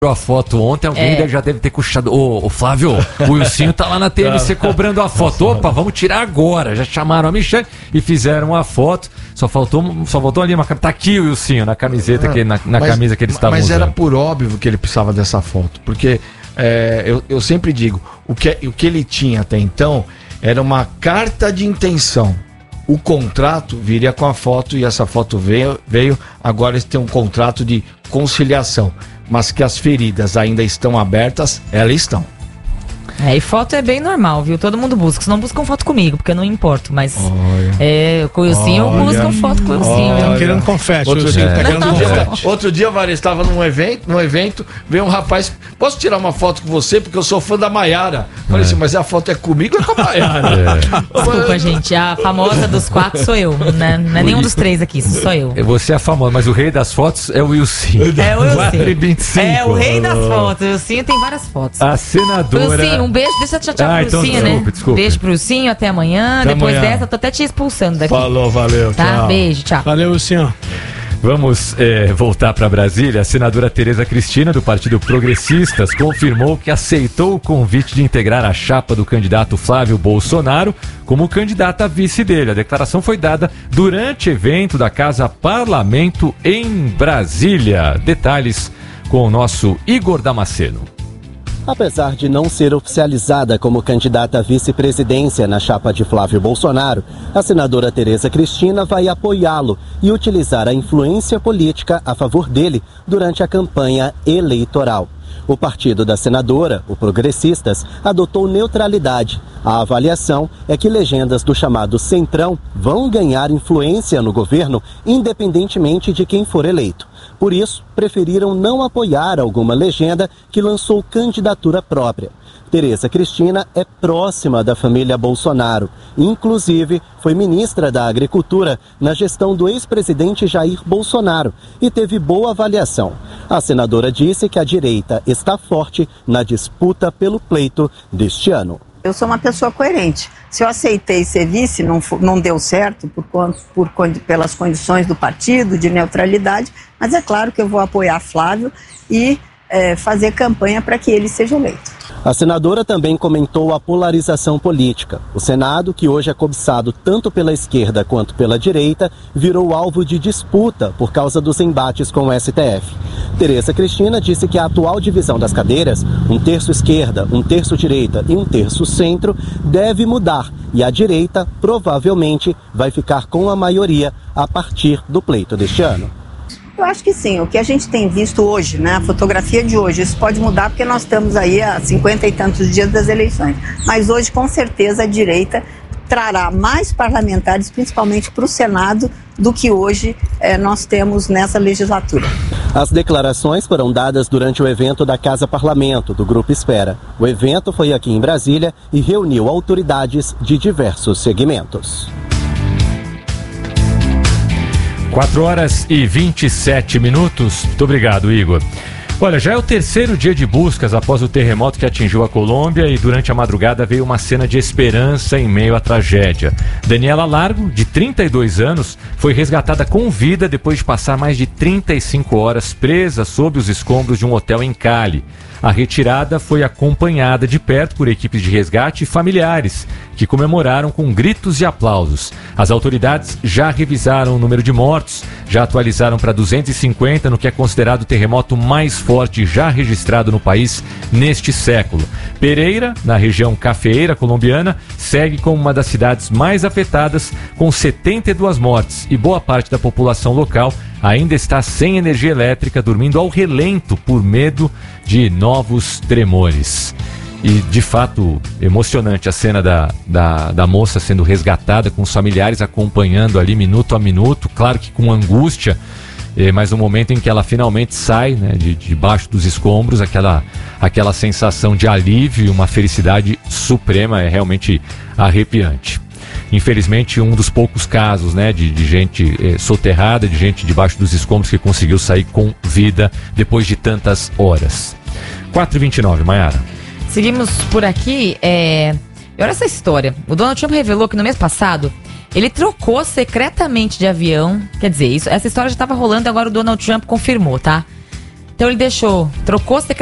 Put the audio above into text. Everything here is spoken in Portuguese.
a foto ontem, alguém já deve ter coxado. Ô, Flávio, o Wilsinho tá lá na TMC cobrando a foto. Opa, vamos tirar agora. Já chamaram a Michelle e fizeram a foto. Só faltou ali uma... Tá aqui o Wilsinho na camiseta, camisa que eles estavam usando. Mas era por óbvio que ele precisava dessa foto. Porque eu sempre digo, o que ele tinha até então era uma carta de intenção. O contrato viria com a foto e essa foto veio. Agora eles têm um contrato de conciliação. Mas que as feridas ainda estão abertas, elas estão. E foto é bem normal, viu? Todo mundo busca. Se não buscam foto comigo, porque eu não importo. Mas com o Wilsinho, buscam foto com o Wilsinho. Tá querendo confete. Outro dia, Varia, estava num evento, veio um rapaz, posso tirar uma foto com você? Porque eu sou fã da Maiara. Falei assim, mas a foto é comigo ou é com a Maiara? Desculpa, gente, a famosa dos 4 sou eu, né? Não é nenhum dos 3 aqui, sou eu. Você é a famosa, mas o rei das fotos é o Wilsinho. É o Wilsinho. 4h25. É o rei das fotos. O Wilsinho tem várias fotos. A senadora... Wilsinho, um beijo, deixa eu te chatear pro Wilsinho, né? Desculpa. Beijo pro Wilsinho, até amanhã. Depois dessa, eu tô até te expulsando daqui. Falou, valeu, tá? Tchau. Beijo, tchau. Valeu, Wilsinho. Vamos voltar para Brasília. A senadora Tereza Cristina, do Partido Progressistas, confirmou que aceitou o convite de integrar a chapa do candidato Flávio Bolsonaro como candidata a vice dele. A declaração foi dada durante evento da Casa Parlamento em Brasília. Detalhes com o nosso Igor Damasceno. Apesar de não ser oficializada como candidata à vice-presidência na chapa de Flávio Bolsonaro, a senadora Tereza Cristina vai apoiá-lo e utilizar a influência política a favor dele durante a campanha eleitoral. O partido da senadora, o Progressistas, adotou neutralidade. A avaliação é que legendas do chamado Centrão vão ganhar influência no governo, independentemente de quem for eleito. Por isso, preferiram não apoiar alguma legenda que lançou candidatura própria. Tereza Cristina é próxima da família Bolsonaro. Inclusive, foi ministra da Agricultura na gestão do ex-presidente Jair Bolsonaro e teve boa avaliação. A senadora disse que a direita está forte na disputa pelo pleito deste ano. Eu sou uma pessoa coerente. Se eu aceitei ser vice, não deu certo pelas condições do partido, de neutralidade, mas é claro que eu vou apoiar Flávio e fazer campanha para que ele seja eleito. A senadora também comentou a polarização política. O Senado, que hoje é cobiçado tanto pela esquerda quanto pela direita, virou alvo de disputa por causa dos embates com o STF. Tereza Cristina disse que a atual divisão das cadeiras, 1/3 esquerda, 1/3 direita e 1/3 centro, deve mudar e a direita provavelmente vai ficar com a maioria a partir do pleito deste ano. Eu acho que sim, o que a gente tem visto hoje, né, a fotografia de hoje, isso pode mudar porque nós estamos aí há 50 e tantos dias das eleições, mas hoje com certeza a direita trará mais parlamentares, principalmente para o Senado, do que hoje nós temos nessa legislatura. As declarações foram dadas durante o evento da Casa Parlamento, do Grupo Espera. O evento foi aqui em Brasília e reuniu autoridades de diversos segmentos. 4h27. Muito obrigado, Igor. Olha, já é o 3º dia de buscas após o terremoto que atingiu a Colômbia e durante a madrugada veio uma cena de esperança em meio à tragédia. Daniela Largo, de 32 anos, foi resgatada com vida depois de passar mais de 35 horas presa sob os escombros de um hotel em Cali. A retirada foi acompanhada de perto por equipes de resgate e familiares, que comemoraram com gritos e aplausos. As autoridades já revisaram o número de mortos, já atualizaram para 250 no que é considerado o terremoto mais forte já registrado no país neste século. Pereira, na região cafeeira colombiana, segue como uma das cidades mais afetadas, com 72 mortes, e boa parte da população local ainda está sem energia elétrica, dormindo ao relento por medo de novos tremores. E, de fato, emocionante a cena da moça sendo resgatada, com os familiares acompanhando ali minuto a minuto, claro que com angústia, mas no momento em que ela finalmente sai, né, debaixo dos escombros, aquela sensação de alívio e uma felicidade suprema é realmente arrepiante. Infelizmente, um dos poucos casos, né, de gente soterrada, de gente debaixo dos escombros que conseguiu sair com vida depois de tantas horas. 4h29, Maiara. Seguimos por aqui. Olha essa história. O Donald Trump revelou que no mês passado ele trocou secretamente de avião. Quer dizer, essa história já estava rolando e agora o Donald Trump confirmou, tá? Então ele trocou